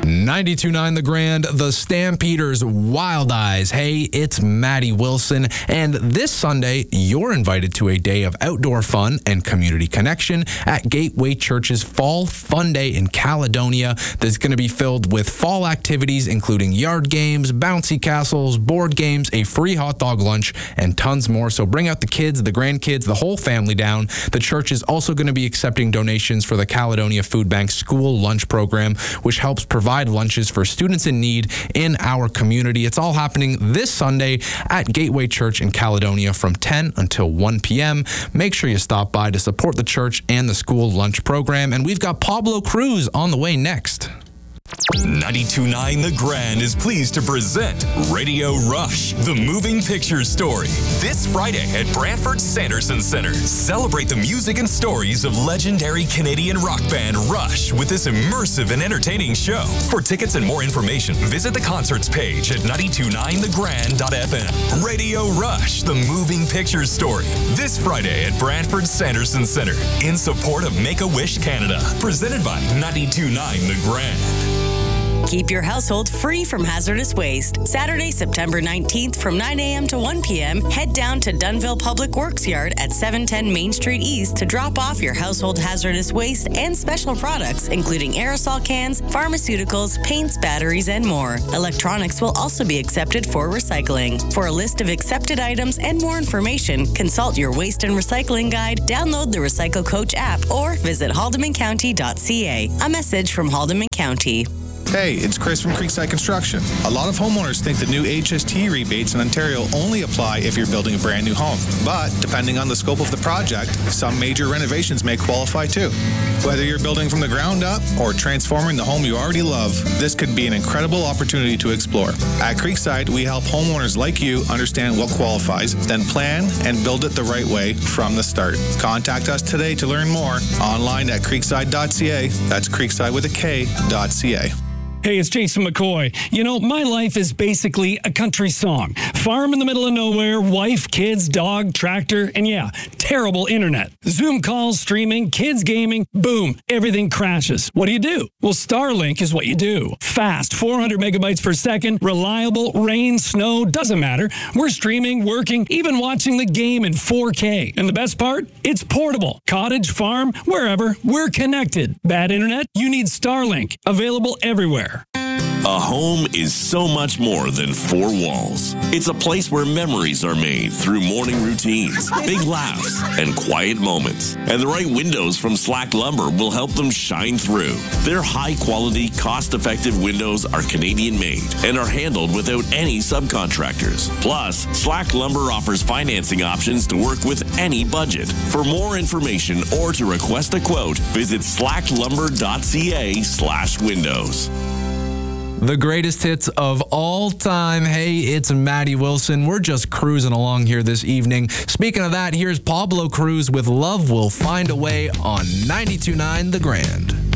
92.9 The Grand, the Stampeders, Wild Eyes. Hey, it's Maddie Wilson, and this Sunday, you're invited to a day of outdoor fun and community connection at Gateway Church's Fall Fun Day in Caledonia. That's going to be filled with fall activities, including yard games, bouncy castles, board games, a free hot dog lunch, and tons more. So bring out the kids, the grandkids, the whole family down. The church is also going to be accepting donations for the Caledonia Food Bank School Lunch Program, which helps provide lunches for students in need in our community. It's all happening this Sunday at Gateway Church in Caledonia from 10 until 1 p.m. Make sure you stop by to support the church and the school lunch program. And we've got Pablo Cruz on the way next. 92.9 The Grand is pleased to present Radio Rush, the moving picture story. This Friday at Brantford Sanderson Centre. Celebrate the music and stories of legendary Canadian rock band Rush with this immersive and entertaining show. For tickets and more information, visit the concerts page at 929thegrand.fm. Radio Rush, the moving picture story. This Friday at Brantford Sanderson Centre in support of Make-A-Wish Canada. Presented by 92.9 The Grand. Keep your household free from hazardous waste. Saturday, September 19th from 9 a.m. to 1 p.m., head down to Dunnville Public Works Yard at 710 Main Street East to drop off your household hazardous waste and special products, including aerosol cans, pharmaceuticals, paints, batteries, and more. Electronics will also be accepted for recycling. For a list of accepted items and more information, consult your waste and recycling guide, download the Recycle Coach app, or visit haldemancounty.ca. A message from Haldeman County. Hey, it's Chris from Creekside Construction. A lot of homeowners think the new HST rebates in Ontario only apply if you're building a brand new home. But depending on the scope of the project, some major renovations may qualify too. Whether you're building from the ground up or transforming the home you already love, this could be an incredible opportunity to explore. At Creekside, we help homeowners like you understand what qualifies, then plan and build it the right way from the start. Contact us today to learn more online at creekside.ca. That's creekside with a K.ca. Hey, it's Jason McCoy. You know, my life is basically a country song. Farm in the middle of nowhere, wife, kids, dog, tractor, and yeah, terrible internet. Zoom calls, streaming, kids gaming, boom, everything crashes. What do? Well, Starlink is what you do. Fast, 400 megabytes per second, reliable, rain, snow, doesn't matter. We're streaming, working, even watching the game in 4K. And the best part? It's portable. Cottage, farm, wherever, we're connected. Bad internet? You need Starlink. Available everywhere. A home is so much more than four walls. It's a place where memories are made through morning routines, big laughs, and quiet moments. And the right windows from Slack Lumber will help them shine through. Their high-quality, cost-effective windows are Canadian-made and are handled without any subcontractors. Plus, Slack Lumber offers financing options to work with any budget. For more information or to request a quote, visit slacklumber.ca/windows. The greatest hits of all time. Hey, it's Maddie Wilson. We're just cruising along here this evening. Speaking of that, here's Pablo Cruz with Love Will Find a Way on 92.9 The Grand.